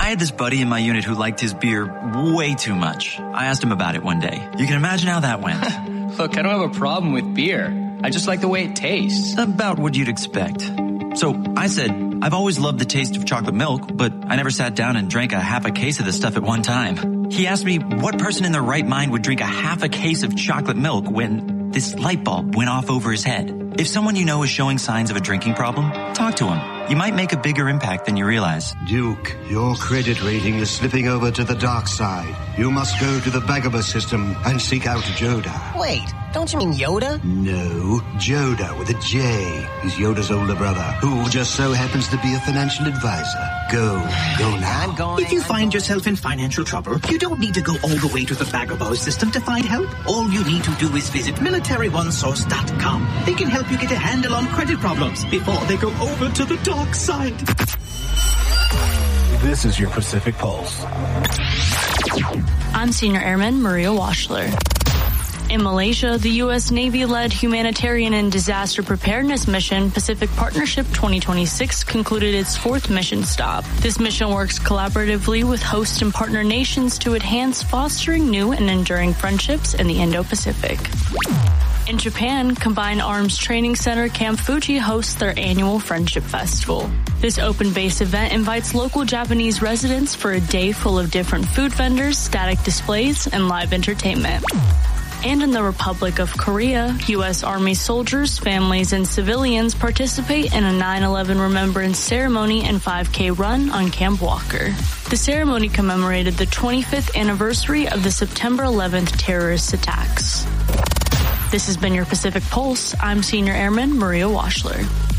I had this buddy in my unit who liked his beer way too much. I asked him about it one day. You can imagine how that went. Look, I don't have a problem with beer. I just like the way it tastes. About what you'd expect. So I said, I've always loved the taste of chocolate milk, but I never sat down and drank a half a case of this stuff at one time. He asked me what person in their right mind would drink a half a case of chocolate milk when this light bulb went off over his head. If someone you know is showing signs of a drinking problem, talk to him. You might make a bigger impact than you realize. Duke, your credit rating is slipping over to the dark side. You must go to the Bagabus system and seek out Joda. Wait, don't you mean Yoda? No, Joda with a J. He's Yoda's older brother, who just so happens to be a financial advisor. Go now. I'm going. If you find yourself in financial trouble, you don't need to go all the way to the Bagabus system to find help. All you need to do is visit MilitaryOneSource.com. They can help you get a handle on credit problems before they go over to the dark side. This is your Pacific Pulse. I'm Senior Airman Maria Washler. In Malaysia, the U.S. Navy-led humanitarian and disaster preparedness mission Pacific Partnership 2026 concluded its fourth mission stop. This mission works collaboratively with host and partner nations to enhance fostering new and enduring friendships in the Indo-Pacific. In Japan, Combined Arms Training Center Camp Fuji hosts their annual Friendship Festival. This open-base event invites local Japanese residents for a day full of different food vendors, static displays, and live entertainment. And in the Republic of Korea, U.S. Army soldiers, families, and civilians participate in a 9/11 remembrance ceremony and 5K run on Camp Walker. The ceremony commemorated the 25th anniversary of the September 11th terrorist attacks. This has been your Pacific Pulse. I'm Senior Airman Maria Washler.